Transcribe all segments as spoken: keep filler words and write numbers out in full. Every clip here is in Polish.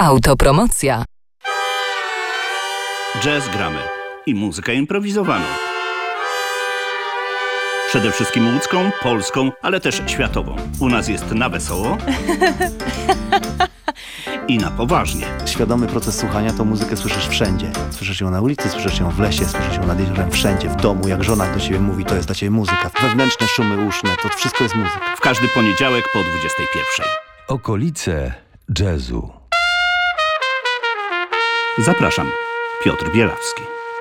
Autopromocja. Jazz gramy i muzykę improwizowaną. Przede wszystkim łódzką, polską, ale też światową. U nas jest na wesoło i na poważnie. Świadomy proces słuchania to muzykę słyszysz wszędzie. Słyszysz ją na ulicy, słyszysz ją w lesie, słyszysz ją nad jeziorem, wszędzie, w domu. Jak żona do ciebie mówi, to jest dla ciebie muzyka. Wewnętrzne szumy uszne, to wszystko jest muzyka. W każdy poniedziałek po dwudziestej pierwszej. Okolice jazzu. Zapraszam, Piotr Bielawski.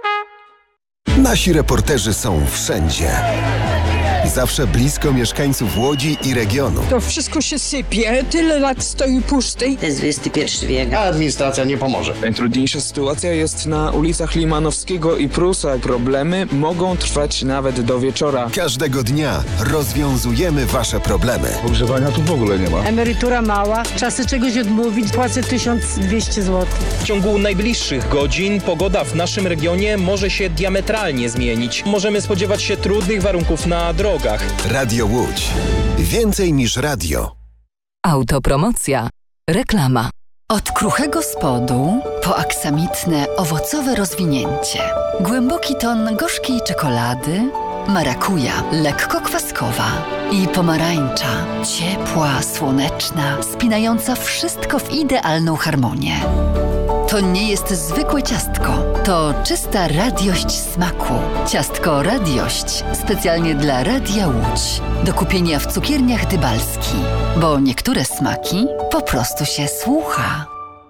Nasi reporterzy są wszędzie. Zawsze blisko mieszkańców Łodzi i regionu. To wszystko się sypie, tyle lat stoi pusty. To jest dwudziesty pierwszy wiek. A administracja nie pomoże. Najtrudniejsza sytuacja jest na ulicach Limanowskiego i Prusa. Problemy mogą trwać nawet do wieczora. Każdego dnia rozwiązujemy wasze problemy. Ogrzewania tu w ogóle nie ma. Emerytura mała, czasy czegoś odmówić, płacę tysiąc dwieście złotych. W ciągu najbliższych godzin pogoda w naszym regionie może się diametralnie zmienić. Możemy spodziewać się trudnych warunków na drogach. Radio Łódź. Więcej niż radio. Autopromocja. Reklama. Od kruchego spodu po aksamitne, owocowe rozwinięcie. Głęboki ton gorzkiej czekolady, marakuja, lekko kwaskowa i pomarańcza, ciepła, słoneczna, spinająca wszystko w idealną harmonię. To nie jest zwykłe ciastko, to czysta radiość smaku. Ciastko Radiość specjalnie dla Radia Łódź. Do kupienia w cukierniach Dybalski, bo niektóre smaki po prostu się słucha.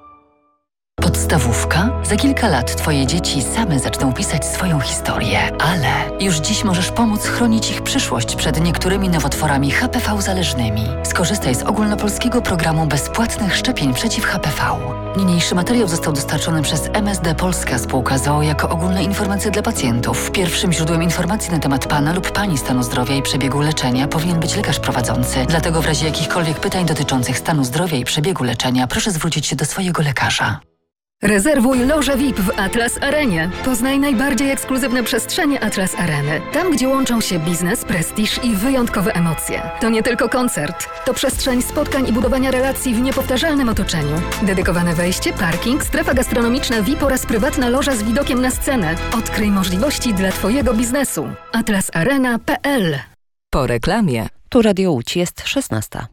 Podstawówka? Za kilka lat twoje dzieci same zaczną pisać swoją historię, ale już dziś możesz pomóc chronić ich przyszłość przed niektórymi nowotworami H P V zależnymi. Skorzystaj z ogólnopolskiego programu bezpłatnych szczepień przeciw H P V. Niniejszy materiał został dostarczony przez M S D Polska Spółka z o o jako ogólne informacje dla pacjentów. Pierwszym źródłem informacji na temat pana lub pani stanu zdrowia i przebiegu leczenia powinien być lekarz prowadzący. Dlatego w razie jakichkolwiek pytań dotyczących stanu zdrowia i przebiegu leczenia proszę zwrócić się do swojego lekarza. Rezerwuj lożę V I P w Atlas Arenie. Poznaj najbardziej ekskluzywne przestrzenie Atlas Areny. Tam, gdzie łączą się biznes, prestiż i wyjątkowe emocje. To nie tylko koncert. To przestrzeń spotkań i budowania relacji w niepowtarzalnym otoczeniu. Dedykowane wejście, parking, strefa gastronomiczna V I P oraz prywatna loża z widokiem na scenę. Odkryj możliwości dla twojego biznesu. atlas arena kropka p l. Po reklamie. Tu Radio Łódź, jest szesnasta.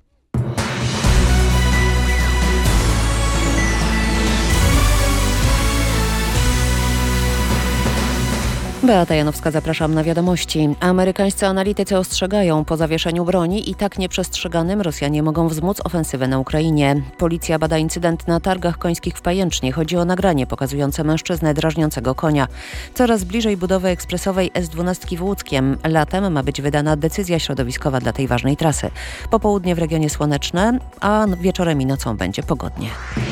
Beata Janowska, zapraszam na wiadomości. Amerykańscy analitycy ostrzegają, po zawieszeniu broni i tak nieprzestrzeganym Rosjanie mogą wzmóc ofensywę na Ukrainie. Policja bada incydent na targach końskich w Pajęcznie. Chodzi o nagranie pokazujące mężczyznę drażniącego konia. Coraz bliżej budowy ekspresowej S dwanaście w Łódzkiem. Latem ma być wydana decyzja środowiskowa dla tej ważnej trasy. Popołudnie w regionie słoneczne, a wieczorem i nocą będzie pogodnie.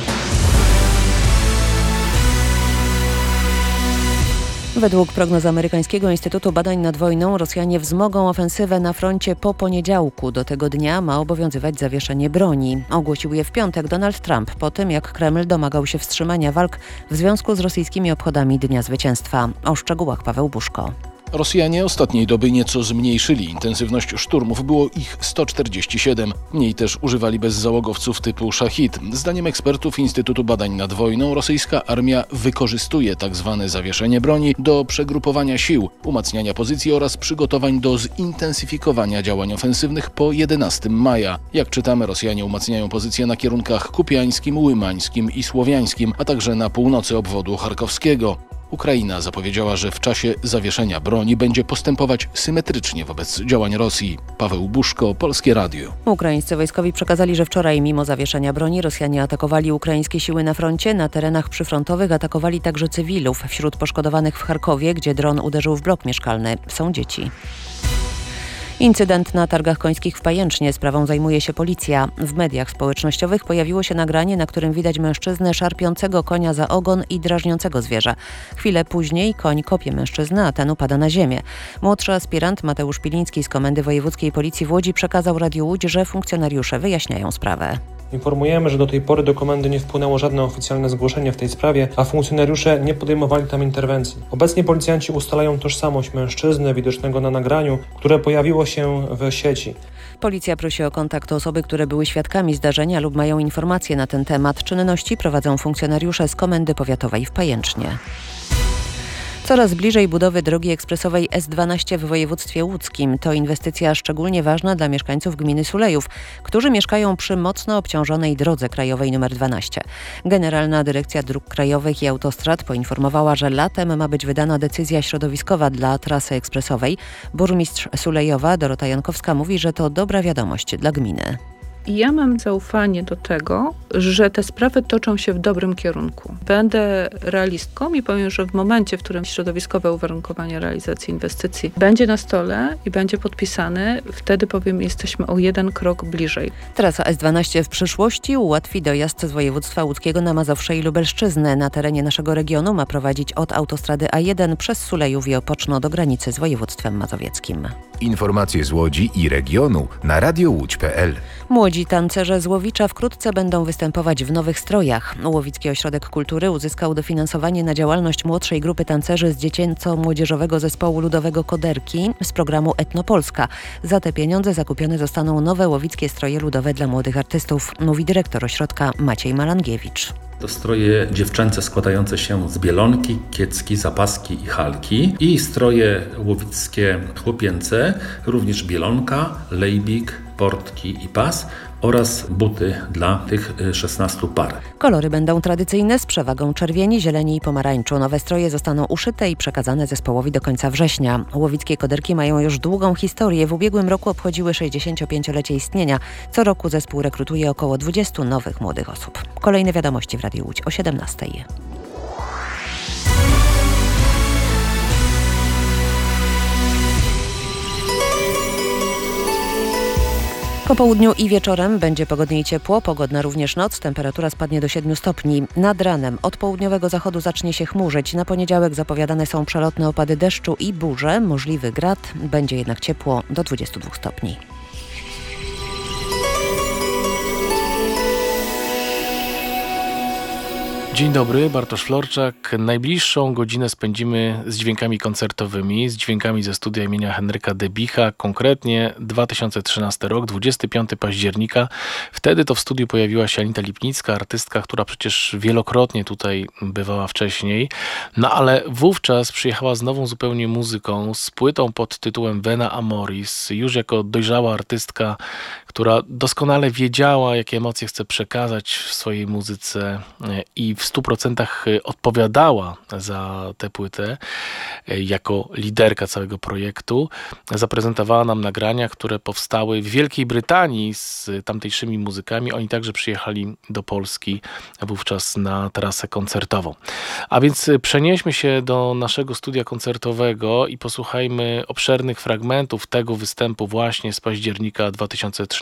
Według prognoz amerykańskiego Instytutu Badań nad Wojną Rosjanie wzmogą ofensywę na froncie po poniedziałku. Do tego dnia ma obowiązywać zawieszenie broni. Ogłosił je w piątek Donald Trump po tym, jak Kreml domagał się wstrzymania walk w związku z rosyjskimi obchodami Dnia Zwycięstwa. O szczegółach Paweł Buszko. Rosjanie ostatniej doby nieco zmniejszyli intensywność szturmów, było ich sto czterdzieści siedem. Mniej też używali bezzałogowców typu Szachid. Zdaniem ekspertów Instytutu Badań nad Wojną rosyjska armia wykorzystuje tzw. zawieszenie broni do przegrupowania sił, umacniania pozycji oraz przygotowań do zintensyfikowania działań ofensywnych po jedenastego maja. Jak czytamy, Rosjanie umacniają pozycje na kierunkach kupiańskim, łymańskim i słowiańskim, a także na północy obwodu charkowskiego. Ukraina zapowiedziała, że w czasie zawieszenia broni będzie postępować symetrycznie wobec działań Rosji. Paweł Buszko, Polskie Radio. Ukraińscy wojskowi przekazali, że wczoraj mimo zawieszenia broni Rosjanie atakowali ukraińskie siły na froncie. Na terenach przyfrontowych atakowali także cywilów. Wśród poszkodowanych w Charkowie, gdzie dron uderzył w blok mieszkalny, są dzieci. Incydent na targach końskich w Pajęcznie. Sprawą zajmuje się policja. W mediach społecznościowych pojawiło się nagranie, na którym widać mężczyznę szarpiącego konia za ogon i drażniącego zwierzę. Chwilę później koń kopie mężczyznę, a ten upada na ziemię. Młodszy aspirant Mateusz Piliński z Komendy Wojewódzkiej Policji w Łodzi przekazał Radiu Łódź, że funkcjonariusze wyjaśniają sprawę. Informujemy, że do tej pory do komendy nie wpłynęło żadne oficjalne zgłoszenie w tej sprawie, a funkcjonariusze nie podejmowali tam interwencji. Obecnie policjanci ustalają tożsamość mężczyzny widocznego na nagraniu, które pojawiło się w sieci. Policja prosi o kontakt osoby, które były świadkami zdarzenia lub mają informacje na ten temat. Czynności prowadzą funkcjonariusze z Komendy Powiatowej w Pajęcznie. Coraz bliżej budowy drogi ekspresowej S dwanaście w województwie łódzkim. To inwestycja szczególnie ważna dla mieszkańców gminy Sulejów, którzy mieszkają przy mocno obciążonej drodze krajowej nr dwanaście. Generalna Dyrekcja Dróg Krajowych i Autostrad poinformowała, że latem ma być wydana decyzja środowiskowa dla trasy ekspresowej. Burmistrz Sulejowa Dorota Jankowska mówi, że to dobra wiadomość dla gminy. I ja mam zaufanie do tego, że te sprawy toczą się w dobrym kierunku. Będę realistką i powiem, że w momencie, w którym środowiskowe uwarunkowanie realizacji inwestycji będzie na stole i będzie podpisany, wtedy powiem, jesteśmy o jeden krok bliżej. Trasa S dwanaście w przyszłości ułatwi dojazd z województwa łódzkiego na Mazowsze i Lubelszczyznę. Na terenie naszego regionu ma prowadzić od autostrady A jeden przez Sulejów i Opoczno do granicy z województwem mazowieckim. Informacje z Łodzi i regionu na radio łódź kropka p l. Młodzi tancerze z Łowicza wkrótce będą występować w nowych strojach. Łowicki Ośrodek Kultury uzyskał dofinansowanie na działalność młodszej grupy tancerzy z dziecięco-młodzieżowego zespołu ludowego Koderki z programu Etnopolska. Za te pieniądze zakupione zostaną nowe łowickie stroje ludowe dla młodych artystów, mówi dyrektor ośrodka Maciej Malangiewicz. To stroje dziewczęce składające się z bielonki, kiecki, zapaski i halki i stroje łowickie chłopięce, również bielonka, lejbik, portki i pas oraz buty dla tych szesnastu par. Kolory będą tradycyjne z przewagą czerwieni, zieleni i pomarańczu. Nowe stroje zostaną uszyte i przekazane zespołowi do końca września. Łowickie Koderki mają już długą historię. W ubiegłym roku obchodziły sześćdziesięciopięciolecie istnienia. Co roku zespół rekrutuje około dwudziestu nowych młodych osób. Kolejne wiadomości w Radiu Łódź o siedemnastej. Po południu i wieczorem będzie pogodnie i ciepło, pogodna również noc, temperatura spadnie do siedmiu stopni. Nad ranem od południowego zachodu zacznie się chmurzyć. Na poniedziałek zapowiadane są przelotne opady deszczu i burze, możliwy grad, będzie jednak ciepło do dwudziestu dwóch stopni. Dzień dobry, Bartosz Florczak. Najbliższą godzinę spędzimy z dźwiękami koncertowymi, z dźwiękami ze studia imienia Henryka Debicha, konkretnie dwa tysiące trzynasty rok, dwudziestego piątego października. Wtedy to w studiu pojawiła się Anita Lipnicka, artystka, która przecież wielokrotnie tutaj bywała wcześniej, no ale wówczas przyjechała z nową zupełnie muzyką, z płytą pod tytułem Vena Amoris, już jako dojrzała artystka, która doskonale wiedziała, jakie emocje chce przekazać w swojej muzyce i w stu procentach odpowiadała za tę płytę jako liderka całego projektu. Zaprezentowała nam nagrania, które powstały w Wielkiej Brytanii z tamtejszymi muzykami. Oni także przyjechali do Polski wówczas na trasę koncertową. A więc przenieśmy się do naszego studia koncertowego i posłuchajmy obszernych fragmentów tego występu właśnie z października dwa tysiące trzynastego